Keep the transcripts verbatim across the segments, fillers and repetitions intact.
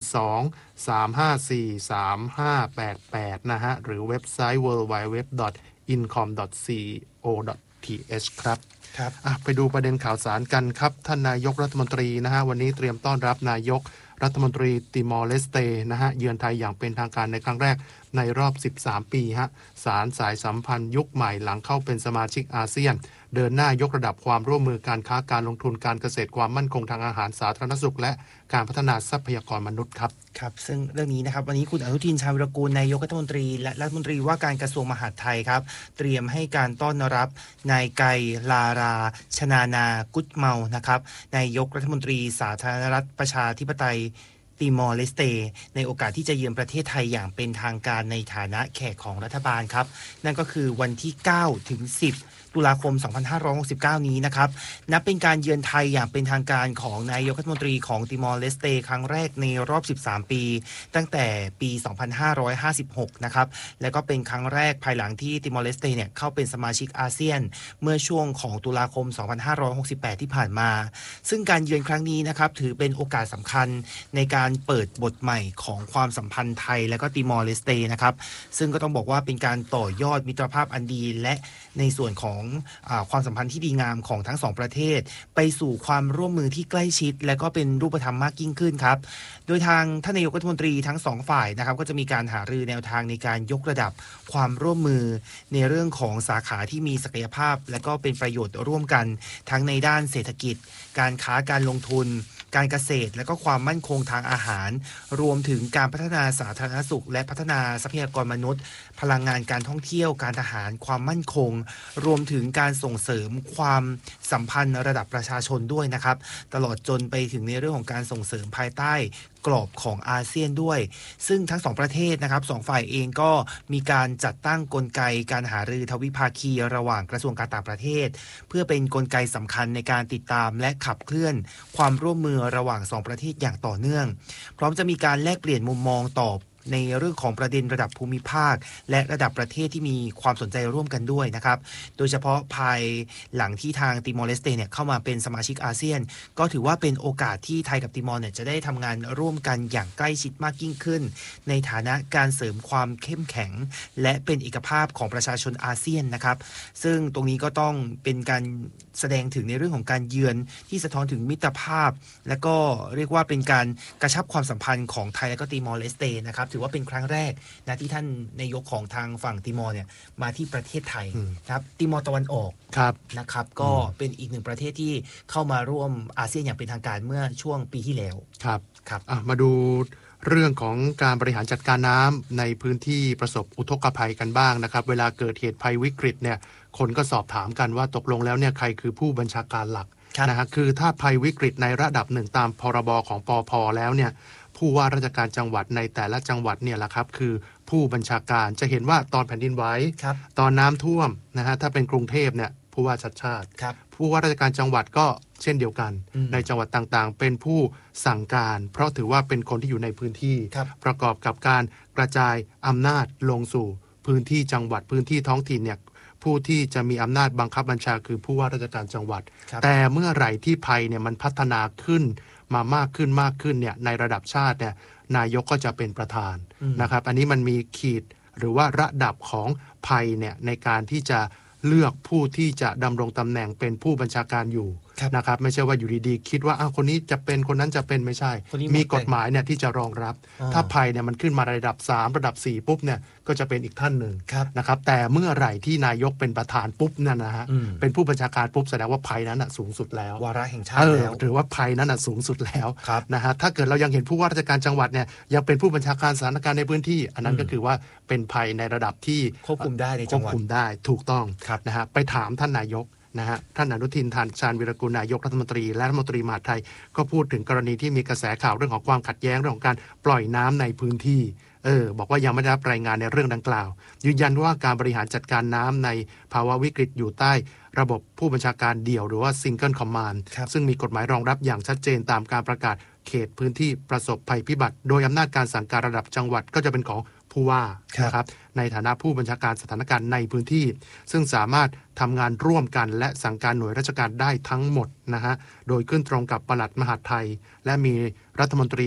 สอง สาม ห้า สี่ สาม ห้า แปด แปดนะฮะหรือเว็บไซต์ ดับเบิลยู ดับเบิลยู ดับเบิลยู ดอท อินคอม ดอท ซี โอ ดอท ที เอช ครับครับไปดูประเด็นข่าวสารกันครับท่านนายกรัฐมนตรีนะฮะวันนี้เตรียมต้อนรับนายกรัฐมนตรีติมอร์เลสเตนะฮะเยือนไทยอย่างเป็นทางการในครั้งแรกในรอบสิบสามปีฮะสารสายสัมพันธ์ยุคใหม่หลังเข้าเป็นสมาชิกอาเซียนเดินหน้ายกระดับความร่วมมือการค้าการลงทุนการเกษตรความมั่นคงทางอาหารสาธารณสุขและการพัฒนาทรัพยากรมนุษย์ครับครับซึ่งเรื่องนี้นะครับวันนี้คุณอนุทินชาญวิรากูลนายกรัฐมนตรีและรัฐมนตรีว่าการกระทรวงมหาดไทยครับเตรียมให้การต้อนรับนายไกลาราชนานากุดเมานะครับนายกรัฐมนตรีสาธารณรัฐประชาธิปไตยติมอร์เลสเตในโอกาสที่จะเยือนประเทศไทยอย่างเป็นทางการในฐานะแขกของรัฐบาลครับนั่นก็คือวันที่เก้าถึงสิบตุลาคมสองพันห้าร้อยหกสิบเก้านี้นะครับนับเป็นการเยือนไทยอย่างเป็นทางการของนายกรัฐมนตรีของติมอร์เลสเตครั้งแรกในรอบสิบสามปีตั้งแต่ปีสองพันห้าร้อยห้าสิบหกนะครับและก็เป็นครั้งแรกภายหลังที่ติมอร์เลสเตเนี่ยเข้าเป็นสมาชิกอาเซียนเมื่อช่วงของตุลาคมสองพันห้าร้อยหกสิบแปดที่ผ่านมาซึ่งการเยือนครั้งนี้นะครับถือเป็นโอกาสสำคัญในการเปิดบทใหม่ของความสัมพันธ์ไทยและก็ติมอร์เลสเตนะครับซึ่งก็ต้องบอกว่าเป็นการต่อยอดมิตรภาพอันดีและในส่วนของอ่าความสัมพันธ์ที่ดีงามของทั้งสองประเทศไปสู่ความร่วมมือที่ใกล้ชิดและก็เป็นรูปธรรมมากยิ่งขึ้นครับโดยทางท่านนายกรัฐมนตรีทั้งสองฝ่ายนะครับก็จะมีการหารือแนวทางในการยกระดับความร่วมมือในเรื่องของสาขาที่มีศักยภาพและก็เป็นประโยชน์ร่วมกันทั้งในด้านเศรษฐกิจการค้าการลงทุนการเกษตรและก็ความมั่นคงทางอาหารรวมถึงการพัฒนาสาธารณสุขและพัฒนาทรัพยากรมนุษย์พลังงานการท่องเที่ยวการทหารความมั่นคงรวมถึงการส่งเสริมความสัมพันธ์ระดับประชาชนด้วยนะครับตลอดจนไปถึงในเรื่องของการส่งเสริมภายใต้กรอบของอาเซียนด้วยซึ่งทั้งสองประเทศนะครับสองฝ่ายเองก็มีการจัดตั้งกลไกการหารือทวิภาคีระหว่างกระทรวงการต่างประเทศเพื่อเป็นกลไกสำคัญในการติดตามและขับเคลื่อนความร่วมมือระหว่างสองประเทศอย่างต่อเนื่องพร้อมจะมีการแลกเปลี่ยนมุมมองตอบในเรื่องของประเด็นระดับภูมิภาคและระดับประเทศที่มีความสนใจร่วมกันด้วยนะครับโดยเฉพาะภายหลังที่ทางติมอร์เลสเตเนี่ยเข้ามาเป็นสมาชิกอาเซียนก็ถือว่าเป็นโอกาสที่ไทยกับติมอร์เนี่ยจะได้ทำงานร่วมกันอย่างใกล้ชิดมากยิ่งขึ้นในฐานะการเสริมความเข้มแข็งและเป็นเอกภาพของประชาชนอาเซียนนะครับซึ่งตรงนี้ก็ต้องเป็นการแสดงถึงในเรื่องของการเยือนที่สะท้อนถึงมิตรภาพและก็เรียกว่าเป็นการกระชับความสัมพันธ์ของไทยและก็ติมอร์เลสเตนะครับถือว่าเป็นครั้งแรกนะที่ท่านนายกของทางฝั่งติมอร์เนี่ยมาที่ประเทศไทยนะครับติมอร์ตะวันออกนะครับก็เป็นอีกหนึ่งประเทศที่เข้ามาร่วมอาเซียนอย่างเป็นทางการเมื่อช่วงปีที่แล้วครับครับมาดูเรื่องของการบริหารจัดการน้ำในพื้นที่ประสบอุทกภัยกันบ้างนะครับเวลาเกิดเหตุภัยวิกฤตเนี่ยคนก็สอบถามกันว่าตกลงแล้วเนี่ยใครคือผู้บัญชาการหลักนะฮะคือถ้าภัยวิกฤตในระดับหนึ่งตามพรบของปภ.แล้วเนี่ยผู้ว่าราชการจังหวัดในแต่ละจังหวัดเนี่ยแหละครับคือผู้บัญชาการจะเห็นว่าตอนแผ่นดินไหวตอนน้ำท่วมนะฮะถ้าเป็นกรุงเทพเนี่ยผู้ว่าชัดชาติผู้ว่าราชการจังหวัดก็เช่นเดียวกันในจังหวัดต่างๆเป็นผู้สั่งการเพราะถือว่าเป็นคนที่อยู่ในพื้นที่ประกอบกับการกระจายอำนาจลงสู่พื้นที่จังหวัดพื้นที่ท้องถิ่นเนี่ยผู้ที่จะมีอำนาจบังคับบัญชาคือผู้ว่าราชการจังหวัดแต่เมื่อไหร่ที่ภัยเนี่ยมันพัฒนาขึ้นมามากขึ้นมากขึ้นเนี่ยในระดับชาติเนี่ยนายกก็จะเป็นประธานนะครับอันนี้มันมีขีดหรือว่าระดับของภัยเนี่ยในการที่จะเลือกผู้ที่จะดำรงตำแหน่งเป็นผู้บัญชาการอยู่นะครับไม่ใช่ว่าอยู่ดีๆคิดว่าอ้าวคนนี้จะเป็นคนนั้นจะเป็นไม่ใช่มีกฎหมายเนี่ยที่จะรองรับถ้าภัยเนี่ยมันขึ้นมาระดับสามระดับสี่ปุ๊บเนี่ยก็จะเป็นอีกท่านหนึ่งนะครับแต่เมื่อไหร่ที่นายกเป็นประธานปุ๊บนั่นนะฮะเป็นผู้บัญชาการปุ๊บแสดงว่าภัยนั้นสูงสุดแล้ววาระแห่งชาติแล้วหรือว่าภัยนั้นสูงสุดแล้วนะฮะถ้าเกิดเรายังเห็นผู้ว่าราชการจังหวัดเนี่ยยังเป็นผู้บัญชาการสถานการณ์ในพื้นที่อันนั้นก็คือว่าเป็นภัยในระดับที่ควบคุมได้ในจังหวัดควบคุมได้ถูกต้องนะฮะไปถามท่านนายกนะฮะท่านอนุทินชาญวิรากูลนายกรัฐมนตรีและรัฐมนตรีมหาดไทยก็พูดถึงกรณีที่มีกระแสข่าวเรื่องของความขัดแย้งเรื่องของการปล่อยน้ำในพื้นที่เออบอกว่ายังไม่ได้รับรายงานในเรื่องดังกล่าวยืนยันว่าการบริหารจัดการน้ำในภาวะวิกฤตอยู่ใต้ระบบผู้บัญชาการเดี่ยวหรือว่า Single Command ซึ่งมีกฎหมายรองรับอย่างชัดเจนตามการประกาศเขตพื้นที่ประสบภัยพิบัติโดยอำนาจการสั่งการระดับจังหวัดก็จะเป็นของผู้ว่านะครับในฐานะผู้บัญชาการสถานการณ์ในพื้นที่ซึ่งสามารถทำงานร่วมกันและสั่งการหน่วยราชการได้ทั้งหมดนะฮะโดยขึ้นตรงกับปลัดมหาดไทยและมีรัฐมนตรี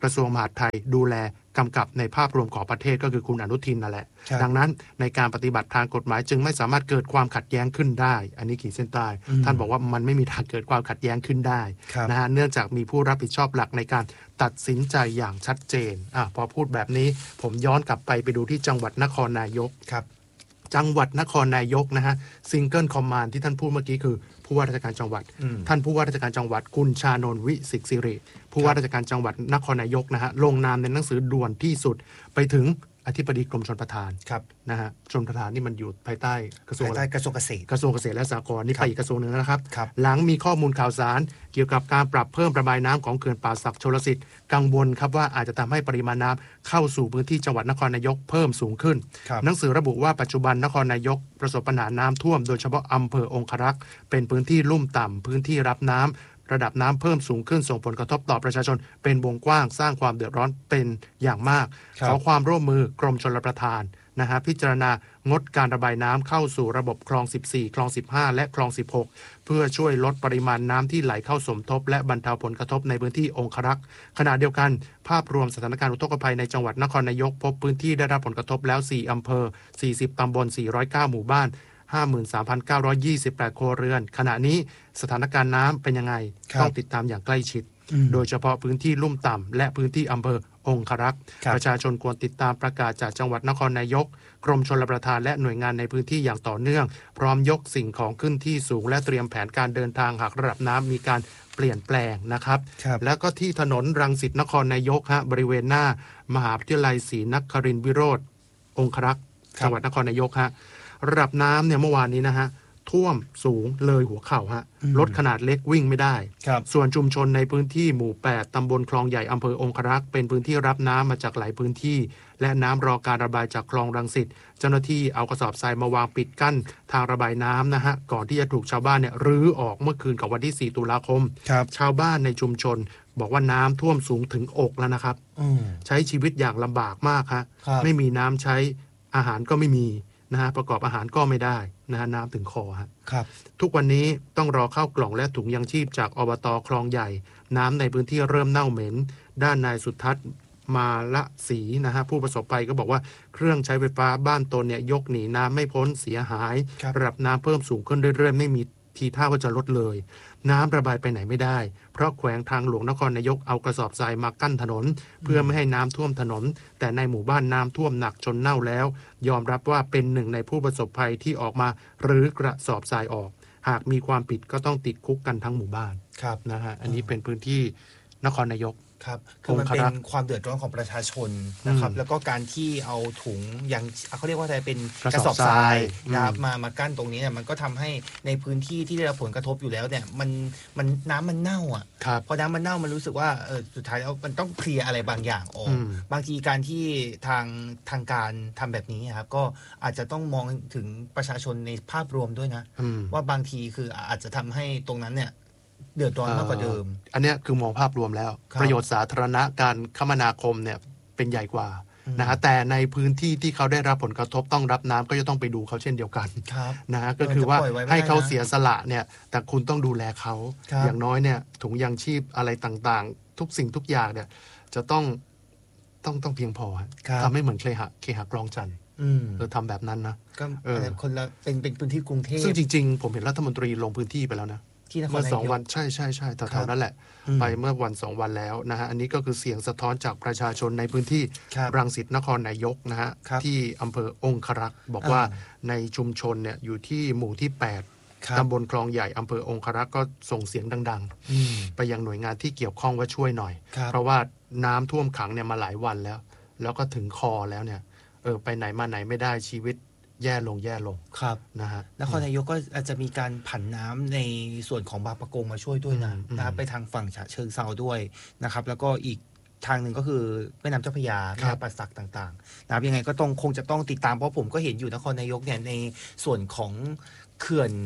กระทรวงมหาดไทยดูแลกำกับในภาพรวมของประเทศก็คือคุณอนุทินนั่นแหละดังนั้นในการปฏิบัติทางกฎหมายจึงไม่สามารถเกิดความขัดแย้งขึ้นได้อันนี้ขีดเส้นใต้ท่านบอกว่ามันไม่มีทางเกิดความขัดแย้งขึ้นได้นะฮะเนื่องจากมีผู้รับผิดชอบหลักในการตัดสินใจอย่างชัดเจนอ่ะพอพูดแบบนี้ผมย้อนกลับไปไปดูที่จังหวัดนครนายกครับจังหวัดนครนายกนะฮะซิงเกิลคอมมานด์ที่ท่านพูดเมื่อกี้คือผู้ว่าราชการจังหวัดท่านผู้ว่าราชการจังหวัดคุณชานนท์วิสิทธิสิริผู้ว่าราชการจังหวัดนครนายกนะฮะลงนามในหนังสือด่วนที่สุดไปถึงอธิบดีกรมชลประทานนะฮะชลประทานนี่มันอยู่ภายใต้กระทรวงภายใต้กระทรวงเกษตรกระทรวงเกษตรและสหกรณ์นี่ไปอีกกระทรวงนึงนะครับหลังมีข้อมูลข่าวสารเกี่ยวกับการปรับเพิ่มระบายน้ำของเขื่อนป่าสักชลสิทธิ์กังวลครับว่าอาจจะทำให้ปริมาณน้ำเข้าสู่พื้นที่จังหวัดนครนายกเพิ่มสูงขึ้นหนังสือระบุว่าปัจจุบันนครนายกประสบปัญหาน้ำท่วมโดยเฉพาะอำเภอองครักษ์เป็นพื้นที่ลุ่มต่ำพื้นที่รับน้ำระดับน้ำเพิ่มสูงขึ้นส่งผลกระทบต่อประชาชนเป็นวงกว้างสร้างความเดือดร้อนเป็นอย่างมากขอความร่วมมือกรมชลประทานนะฮะพิจารณางดการระบายน้ำเข้าสู่ระบบคลองสิบสี่คลองสิบห้าและคลองสิบหกเพื่อช่วยลดปริมาณน้ำที่ไหลเข้าสมทบและบรรเทาผลกระทบในพื้นที่องครักษ์ขณะเดียวกันภาพรวมสถานการณ์อุทกภัยในจังหวัดนครนายกพบพื้นที่ได้รับผลกระทบแล้วสี่อำเภอสี่สิบตำบลสี่ร้อยเก้าหมู่บ้าน ห้าหมื่นสามพันเก้าร้อยยี่สิบแปด ครัวเรือนขณะนี้สถานการณ์น้ำเป็นยังไงต้องติดตามอย่างใกล้ชิดโดยเฉพาะพื้นที่ลุ่มต่ำและพื้นที่อำเภอองครักษ์ประชาชนควรติดตามประกาศจากจังหวัดนครนายกกรมชลประทานและหน่วยงานในพื้นที่อย่างต่อเนื่องพร้อมยกสิ่งของขึ้นที่สูงและเตรียมแผนการเดินทางหากระดับน้ำมีการเปลี่ยนแปลงนะครับแล้วก็ที่ถนนรังสิตนครนายกฮะบริเวณหน้ามหาวิทยาลัยศรีนครินทรวิโรธองครักษ์จังหวัดนครนายกฮะระดับน้ำเนี่ยเมื่อวานนี้นะฮะท่วมสูงเลยหัวเข่าฮะรถขนาดเล็กวิ่งไม่ได้ส่วนชุมชนในพื้นที่หมู่แปดตำบลคลองใหญ่อำเภอองครักษ์เป็นพื้นที่รับน้ำมาจากหลายพื้นที่และน้ำรอการระบายจากคลองรังสิตเจ้าหน้าที่เอากระสอบทรายมาวางปิดกั้นทางระบายน้ำนะฮะก่อนที่จะถูกชาวบ้านเนี่ยรื้อออกเมื่อคืนกับวันที่สี่ตุลาคมชาวบ้านในชุมชนบอกว่าน้ำท่วมสูงถึงอกแล้วนะครับใช้ชีวิตอย่างลำบากมากฮะไม่มีน้ำใช้อาหารก็ไม่มีนะฮะประกอบอาหารก็ไม่ได้นะฮะน้ำถึงคอฮะครับทุกวันนี้ต้องรอข้าวกล่องและถุงยังชีพจากอบต.คลองใหญ่น้ำในพื้นที่เริ่มเน่าเหม็นด้านนายสุทัศน์มาละศรีนะฮะผู้ประสบภัยก็บอกว่าเครื่องใช้ไฟฟ้าบ้านตนเนี่ยยกหนีน้ำไม่พ้นเสียหายระดับน้ำเพิ่มสูงขึ้นเรื่อยๆไม่มีทีท่าว่าจะลดเลยน้ำระบายไปไหนไม่ได้เพราะแขวงทางหลวงนครนายกเอากระสอบทรายมากั้นถนนเพื่อไม่ให้น้ำท่วมถนนแต่ในหมู่บ้านน้ำท่วมหนักจนเน่าแล้วยอมรับว่าเป็นหนึ่งในผู้ประสบภัยที่ออกมารื้อกระสอบทรายออกหากมีความผิดก็ต้องติดคุกกันทั้งหมู่บ้านครับนะฮะอันนี้เป็นพื้นที่นครนายกครับคือมันเป็นความเดือดร้อนของประชาชนนะครับแล้วก็การที่เอาถุงยังเขาเรียกว่าอะไรเป็นกระสอบทรายนะครับมามากั้นตรงนี้เนี่ยมันก็ทำให้ในพื้นที่ที่ได้รับผลกระทบอยู่แล้วเนี่ยมันมันน้ำมันเน่าอ่ะพอน้ำมันเน่ามันรู้สึกว่าเออสุดท้ายแล้วมันต้องเคลียร์อะไรบางอย่างออกบางทีการที่ทางทางการทำแบบนี้ครับก็อาจจะต้องมองถึงประชาชนในภาพรวมด้วยนะว่าบางทีคืออาจจะทำให้ตรงนั้นเนี่ยเดือดร้อนมากกว่าเดิมอันนี้คือมองภาพรวมแล้วประโยชน์สาธารณะการคมนาคมเนี่ยเป็นใหญ่กว่านะฮะแต่ในพื้นที่ที่เขาได้รับผลกระทบต้องรับน้ำก็จะต้องไปดูเขาเช่นเดียวกันนะฮะก็คือว่าให้เขาเสียสละเนี่ยแต่คุณต้องดูแลเขาอย่างน้อยเนี่ยถุงยางชีพอะไรต่างๆทุกสิ่งทุกอย่างเนี่ยจะต้องต้องต้องเพียงพอทำให้เหมือนเคหะเคหะคลองจันทร์เออทำแบบนั้นนะก็คนละเป็นเป็นพื้นที่กรุงเทพซึ่งจริงๆผมเห็นรัฐมนตรีลงพื้นที่ไปแล้วนะเมื่อสองวันใช่ใช่ใช่แถวๆนั้นแหละไปเมื่อวันสองวันแล้วนะฮะอันนี้ก็คือเสียงสะท้อนจากประชาชนในพื้นที่รังสิตนครนายกนะฮะที่อำเภอองครักษ์บอกว่าในชุมชนเนี่ยอยู่ที่หมู่ที่แปดตำบลคลองใหญ่อำเภอองครักษ์ก็ส่งเสียงดังๆไปยังหน่วยงานที่เกี่ยวข้องว่าช่วยหน่อยเพราะว่าน้ำท่วมขังเนี่ยมาหลายวันแล้วแล้วก็ถึงคอแล้วเนี่ยเออไปไหนมาไหนไม่ได้ชีวิตแย่ลงแย่ลงครับนะฮะนครนายกก็อาจจะมีการผันน้ำในส่วนของบางปะกงมาช่วยด้วยนะนะครับไปทางฝั่งฉะเชิงเทราด้วยนะครับแล้วก็อีกทางหนึ่งก็คือแม่น้ำเจ้าพระยาแม่น้ำป่าสักต่างๆนะครับยังไงก็ต้องคงจะต้องติดตามเพราะผมก็เห็นอยู่นครนายกเนี่ยในส่วนของเขื่อน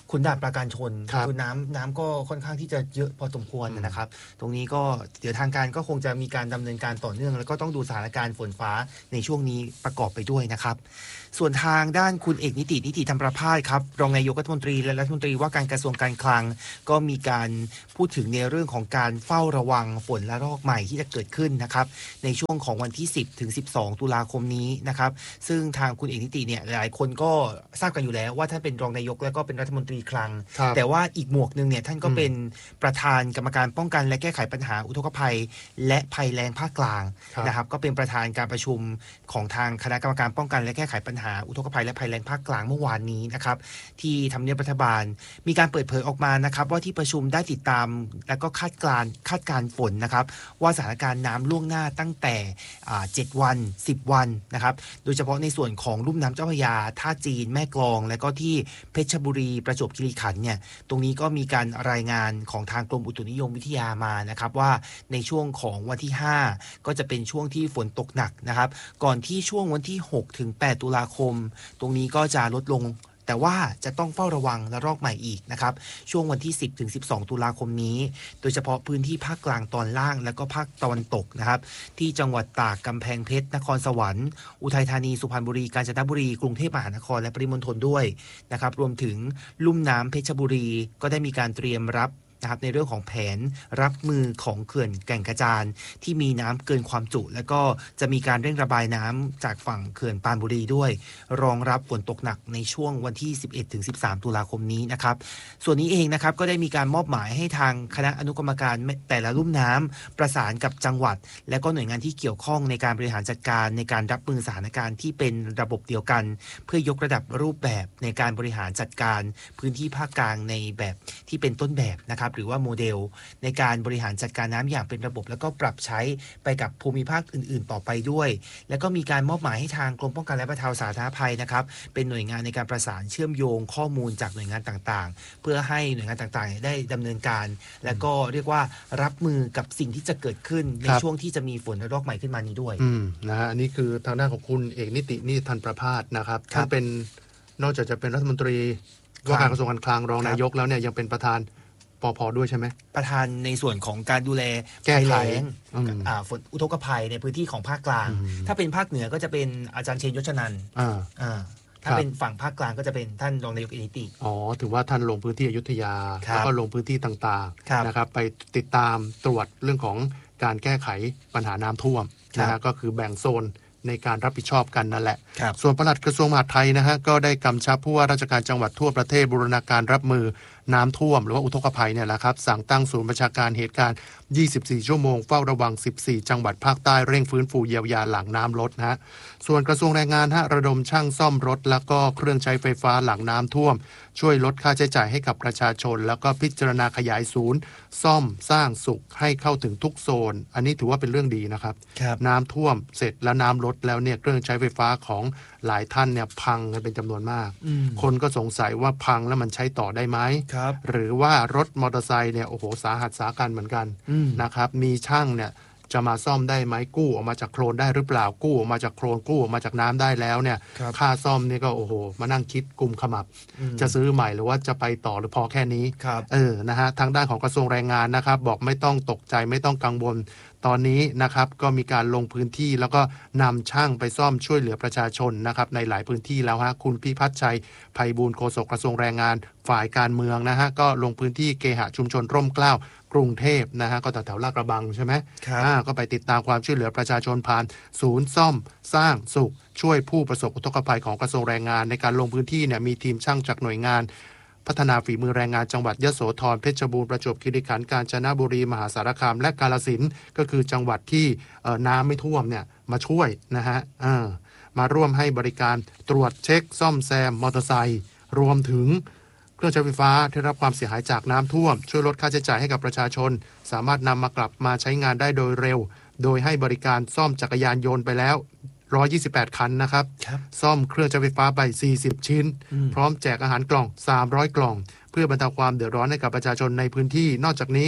ขุนด่านปราการชนครับคือน้ำน้ำก็ค่อนข้างที่จะเยอะพอสมควรนะครับ ตรงนี้ก็เดี๋ยวทางการก็คงจะมีการดำเนินการต่อเนื่อง แล้วก็ต้องดูสถานการณ์ฝนฟ้าในช่วงนี้ประกอบไปด้วยนะครับ ส่วนทางด้านคุณเอกนิตินิติธรรมประภาสครับรองนายกรัฐมนตรีและรัฐมนตรีว่าการกระทรวงการคลังก็มีการพูดถึงในเรื่องของการเฝ้าระวังฝนระลอกใหม่ที่จะเกิดขึ้นนะครับในช่วงของวันที่สิบถึงสิบสองตุลาคมนี้นะครับซึ่งทางคุณเอกนิติเนี่ยหลายคนก็ทราบกันอยู่แล้วว่าท่านเป็นรองนายกและก็เป็นรัฐมนตรีคลังแต่ว่าอีกหมวกนึงเนี่ยท่านก็เป็นประธานกรรมการป้องกันและแก้ไขปัญหาอุทกภัยและภัยแล้งภาคกลางนะครับก็เป็นประธานการประชุมของทางคณะกรรมการป้องกันและแก้ไขปัญหาอุทกภัยและภัยแล้งภาคกลางเมื่อวานนี้นะครับที่ทำเนียบรัฐบาลมีการเปิดเผยออกมานะครับว่าที่ประชุมได้ติดตามและก็คาดการณ์คาดการณ์ฝนนะครับว่าสถานการณ์น้ำล่วงหน้าตั้งแต่เจ็ดวันสิบวันนะครับโดยเฉพาะในส่วนของลุ่มน้ำเจ้าพระยาท่าจีนแม่กลองและก็ที่เพชรบุรีประจวบคีรีขันธ์เนี่ยตรงนี้ก็มีการรายงานของทางกรมอุตุนิยมวิทยามานะครับว่าในช่วงของวันที่ห้าก็จะเป็นช่วงที่ฝนตกหนักนะครับก่อนที่ช่วงวันที่หกถึงแปดตุลาคมตรงนี้ก็จะลดลงแต่ว่าจะต้องเฝ้าระวังระลอกใหม่อีกนะครับช่วงวันที่สิบถึงสิบสองตุลาคมนี้โดยเฉพาะพื้นที่ภาคกลางตอนล่างและก็ภาคตะวันตกนะครับที่จังหวัดตากกำแพงเพชรนครสวรรค์อุทัยธานีสุพรรณบุรีกาญจนบุรีกรุงเทพมหานครและปริมณฑลด้วยนะครับรวมถึงลุ่มน้ำเพชรบุรีก็ได้มีการเตรียมรับนะครับในเรื่องของแผนรับมือของเขื่อนแก่งกระจานที่มีน้ำเกินความจุและก็จะมีการเร่งระบายน้ำจากฝั่งเขื่อนปรานบุรีด้วยรองรับฝนตกหนักในช่วงวันที่สิบเอ็ดถึงสิบสามตุลาคมนี้นะครับส่วนนี้เองนะครับก็ได้มีการมอบหมายให้ทางคณะอนุกรรมการแต่ละลุ่มน้ำประสานกับจังหวัดและก็หน่วยงานที่เกี่ยวข้องในการบริหารจัดการในการรับมือสถานการณ์ที่เป็นระบบเดียวกันเพื่อยกระดับรูปแบบในการบริหารจัดการพื้นที่ภาคกลางในแบบที่เป็นต้นแบบนะครับหรือว่าโมเดลในการบริหารจัดการน้ำอย่างเป็นระบบแล้วก็ปรับใช้ไปกับภูมิภาคอื่นๆต่อไปด้วยแล้วก็มีการมอบหมายให้ทางกรมป้องกันและบรรเทาสาธารณภัยนะครับเป็นหน่วยงานในการประสานเชื่อมโยงข้อมูลจากหน่วยงานต่างๆเพื่อให้หน่วยงานต่างๆได้ดำเนินการและก็เรียกว่ารับมือกับสิ่งที่จะเกิดขึ้นในช่วงที่จะมีฝนระลอกใหม่ขึ้นมานี้ด้วยอืมนะฮะอันนี้คือทางด้านของคุณเอกนิตินิติธรรมประภาสนะครับท่านเป็นนอกจากจะเป็นรัฐมนตรีว่าการกระทรวงการคลังรองนายกแล้วเนี่ยยังเป็นประธานปภ.ด้วยใช่ไหมประธานในส่วนของการดูแลแก้ไขฝนอุทกภัยในพื้นที่ของภาคกลางถ้าเป็นภาคเหนือก็จะเป็นอาจารย์เชนยศนันท์ถ้าเป็นฝั่งภาคกลางก็จะเป็นท่านรองนายกเอกนิติอ๋อถือว่าท่านลงพื้นที่อยุธยาแล้วก็ลงพื้นที่ต่างๆนะครับไปติดตามตรวจเรื่องของการแก้ไขปัญหาน้ำท่วมนะฮะก็คือแบ่งโซนในการรับผิดชอบกันนั่นแหละส่วนปลัดกระทรวงมหาดไทยนะฮะก็ได้กำชับผู้ว่าราชการจังหวัดทั่วประเทศบูรณาการรับมือน้ำท่วมหรือว่าอุทกภัยเนี่ยแหละครับสั่งตั้งศูนย์บัญชาการเหตุการณ์ยี่สิบสี่ชั่วโมงเฝ้าระวังสิบสี่จังหวัดภาคใต้เร่งฟื้นฟูเยียวยาหลังน้ำลดนะฮะส่วนกระทรวงแรงงานฮะระดมช่างซ่อมรถแล้วก็เครื่องใช้ไฟฟ้าหลังน้ำท่วมช่วยลดค่าใช้จ่ายให้กับประชาชนแล้วก็พิจารณาขยายศูนย์ซ่อมสร้างสุขให้เข้าถึงทุกโซนอันนี้ถือว่าเป็นเรื่องดีนะครับน้ำท่วมเสร็จแล้วน้ำลดแล้วเนี่ยเครื่องใช้ไฟฟ้าของหลายท่านเนี่ยพังกันเป็นจำนวนมากคนก็สงสัยว่าพังแล้วมันใช้ต่อได้ไหมหรือว่ารถมอเตอร์ไซค์เนี่ยโอ้โหสาหัสสากันเหมือนกันนะครับมีช่างเนี่ยจะมาซ่อมได้ไหมกู้ออกมาจากโคลนได้หรือเปล่ากู้ออกมาจากโคลนกู้ออกมาจากน้ำได้แล้วเนี่ยค่าซ่อมนี่ก็โอ้โหมานั่งคิดกุมขมับจะซื้อใหม่หรือว่าจะไปต่อหรือพอแค่นี้เออนะฮะทางด้านของกระทรวงแรงงานนะครับบอกไม่ต้องตกใจไม่ต้องกังวลตอนนี้นะครับก็มีการลงพื้นที่แล้วก็นำช่างไปซ่อมช่วยเหลือประชาชนนะครับในหลายพื้นที่แล้วฮะคุณพิพัฒน์ชัยไพบูลย์โฆษกกระทรวงแรงงานฝ่ายการเมืองนะฮะก็ลงพื้นที่เคหะชุมชนร่มเกล้ากรุงเทพนะฮะก็แถวๆลาดกระบังใช่ไหมครับก็ไปติดตามความช่วยเหลือประชาชนผ่านศูนย์ซ่อมสร้างสุขช่วยผู้ประสบอุทกภัยของกระทรวงแรงงานในการลงพื้นที่เนี่ยมีทีมช่างจากหน่วยงานพัฒนาฝีมือแรงงานจังหวัดยโสธรเพชรบูรณ์ประจวบคีรีขันธ์กาญจนบุรีมหาสารคามและกาฬสินธุ์ก็คือจังหวัดที่น้ำไม่ท่วมเนี่ยมาช่วยนะฮะมาร่วมให้บริการตรวจเช็คซ่อมแซมมอเตอร์ไซค์รวมถึงเครื่องใช้ไฟฟ้าที่รับความเสียหายจากน้ำท่วมช่วยลดค่าใช้จ่ายให้กับประชาชนสามารถนำมากลับมาใช้งานได้โดยเร็วโดยให้บริการซ่อมจักรยานยนต์ไปแล้วหนึ่งร้อยยี่สิบแปดคันนะครับซ่อมเครื่องใช้ไฟฟ้าไปสี่สิบชิ้นพร้อมแจกอาหารกล่องสามร้อยกล่องเพื่อบรรเทาความเดือดร้อนให้กับประชาชนในพื้นที่นอกจากนี้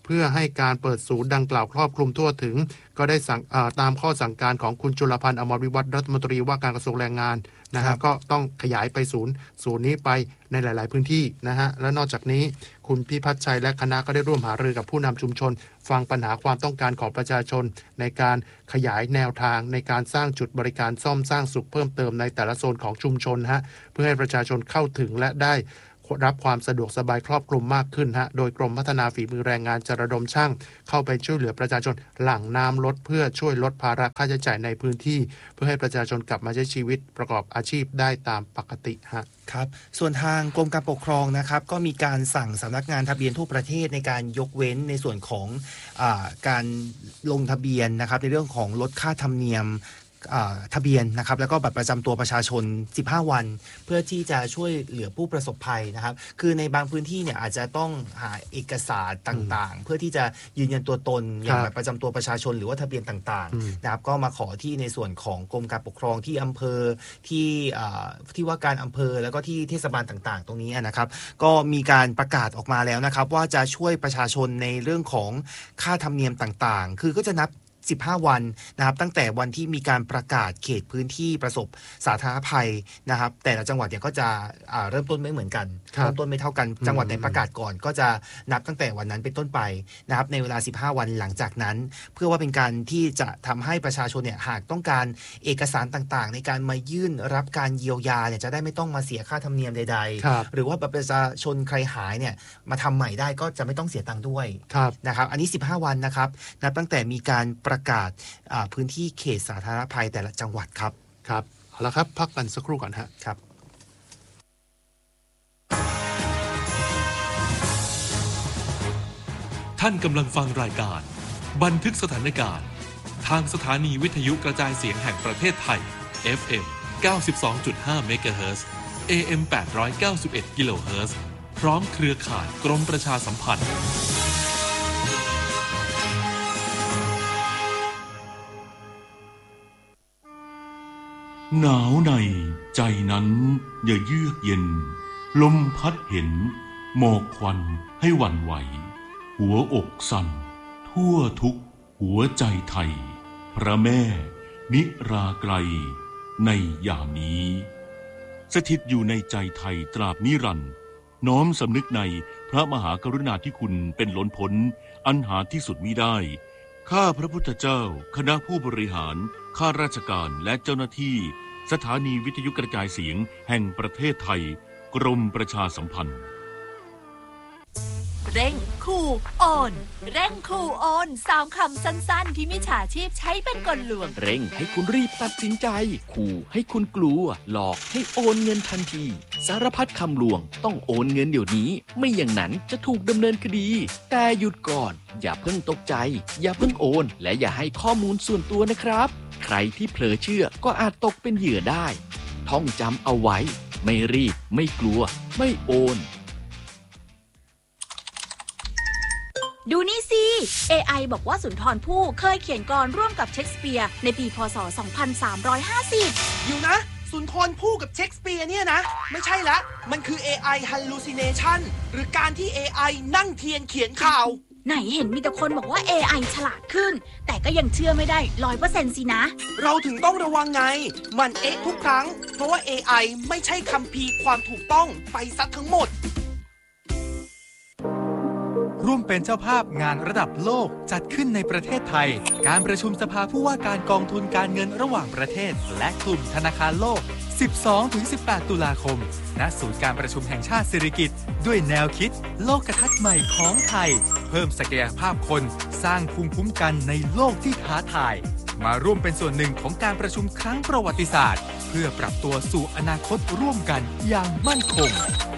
เพื่อให้การเปิดศูนย์ดังกล่าวครอบคลุมทั่วถึงก็ได้สั่งตามข้อสั่งการของคุณจุลพันธ์อมรวิวัฒน์รัฐมนตรีว่าการกระทรวงแรงงานนะฮะก็ต้องขยายไปศูนย์ศูนย์นี้ไปในหลายๆพื้นที่นะฮะและนอกจากนี้คุณพิพัฒน์ชัยและคณะก็ได้ร่วมหารือกับผู้นำชุมชนฟังปัญหาความต้องการของประชาชนในการขยายแนวทางในการสร้างจุดบริการซ่อมสร้างสุขเพิ่มเติมในแต่ละโซนของชุมชนฮะเพื่อให้ประชาชนเข้าถึงและได้รับความสะดวกสบายครอบคลุมมากขึ้นฮะโดยกรมพัฒนาฝีมือแรงงานจะระดมช่างเข้าไปช่วยเหลือประชาชนหลั่งน้ำลดเพื่อช่วยลดภาระค่าใช้จ่ายในพื้นที่เพื่อให้ประชาชนกลับมาใช้ชีวิตประกอบอาชีพได้ตามปกติฮะครับส่วนทางกรมการปกครองนะครับก็มีการสั่งสำนักงานทะเบียนทั่วประเทศในการยกเว้นในส่วนของอาการลงทะเบียนนะครับในเรื่องของลดค่าธรรมเนียมทะเบียนนะครับแล้วก็บัตรประจำตัวประชาชนสิบห้าวันเพื่อที่จะช่วยเหลือผู้ประสบภัยนะครับคือในบางพื้นที่เนี่ยอาจจะต้องหาเอกสารต่างๆเพื่อที่จะยืนยันตัวตนอย่างบัตรประจำตัวประชาชนหรือว่าทะเบียนต่างๆนะครับก็มาขอที่ในส่วนของกรมการปกครองที่อำเภอที่ที่ว่าการอำเภอแล้วก็ที่เทศบาลต่างๆตรงนี้นะครับก็มีการประกาศออกมาแล้วนะครับว่าจะช่วยประชาชนในเรื่องของค่าธรรมเนียมต่างๆคือก็จะนับสิบห้าวันนะครับตั้งแต่วันที่มีการประกาศเขตพื้นที่ประสบสาธารณภัยนะครับแต่ละจังหวัดเนี่ยก็จะเริ่มต้นไม่เหมือนกันเริ่มต้นไม่เท่ากันจังหวัดไหนประกาศก่อนก็จะนับตั้งแต่วันนั้นเป็นต้นไปนะครับในเวลาสิบห้าวันหลังจากนั้นเพื่อว่าเป็นการที่จะทำให้ประชาชนเนี่ยหากต้องการเอกสารต่างๆในการมายื่นรับการเยียวยาเนี่ยจะได้ไม่ต้องมาเสียค่าธรรมเนียมใดๆหรือว่าประชาชนใครหายเนี่ยมาทำใหม่ได้ก็จะไม่ต้องเสียตังค์ด้วยนะครับอันนี้สิบห้าวันนะครับนับตั้งแต่มีการประกาศพื้นที่เขตสาธารณภัยแต่ละจังหวัดครับครับเอาละครับพักกันสักครู่ก่อนฮะครับท่านกำลังฟังรายการบันทึกสถานการณ์ทางสถานีวิทยุกระจายเสียงแห่งประเทศไทย เอฟ เอ็ม เก้าสิบสองจุดห้า เมกะเฮิรตซ์ เอ เอ็ม แปดร้อยเก้าสิบเอ็ด กิโลเฮิรตซ์ พร้อมเครือข่ายกรมประชาสัมพันธ์หนาวในใจนั้นอย่าเยือกเย็นลมพัดเห็นหมอกควันให้หวั่นไหวหัวอกสั่นทั่วทุกหัวใจไทยพระแม่นิราไกรในยามนี้สถิตอยู่ในใจไทยตราบนิรันดร์น้อมสำนึกในพระมหากรุณาธิคุณเป็นล้นพ้นอันหาที่สุดมิได้ข้าพระพุทธเจ้าคณะผู้บริหารข้าราชการและเจ้าหน้าที่สถานีวิทยุกระจายเสียงแห่งประเทศไทยกรมประชาสัมพันธ์เร่งขู่โอนเร่งขู่โอนสามคำสั้นๆที่มิจฉาชีพใช้เป็นกลลวงเร่งให้คุณรีบตัดสินใจขู่ให้คุณกลัวหลอกให้โอนเงินทันทีสารพัดคำลวงต้องโอนเงินเดี๋ยวนี้ไม่อย่างนั้นจะถูกดำเนินคดีแต่หยุดก่อนอย่าเพิ่งตกใจอย่าเพิ่งโอนและอย่าให้ข้อมูลส่วนตัวนะครับใครที่เผลอเชื่อก็อาจตกเป็นเหยื่อได้ท่องจำเอาไว้ไม่รีบไม่กลัวไม่โอนดูนี่สิ เอ ไอ บอกว่าสุนทรภู่เคยเขียนกลอนร่วมกับเชคสเปียร์ในปีพ.ศ. สองพันสามร้อยห้าสิบอยู่นะสุนทรภู่กับเชคสเปียร์เนี่ยนะไม่ใช่ละมันคือ เอ ไอ hallucination หรือการที่ เอ ไอ นั่งเทียนเขียนข่าวไหนเห็นมีแต่คนบอกว่า เอ ไอ ฉลาดขึ้นแต่ก็ยังเชื่อไม่ได้ ร้อยเปอร์เซ็นต์ สินะเราถึงต้องระวังไงมันเอ๊ะทุกครั้งเพราะว่า เอ ไอ ไม่ใช่คัมภีร์ความถูกต้องไปซะทั้งหมดร่วมเป็นเจ้าภาพงานระดับโลกจัดขึ้นในประเทศไทยการประชุมสภาผู้ว่าการกองทุนการเงินระหว่างประเทศและกลุ่มธนาคารโลก สิบสองถึงสิบแปด ตุลาคมณศูนย์การประชุมแห่งชาติสิริกิติ์ด้วยแนวคิดโลกทัศน์ใหม่ของไทยเพิ่มศักยภาพคนสร้างภูมิคุ้มกันในโลกที่ท้าทายมาร่วมเป็นส่วนหนึ่งของการประชุมครั้งประวัติศาสตร์เพื่อปรับตัวสู่อนาคตร่วมกันอย่างมั่นคง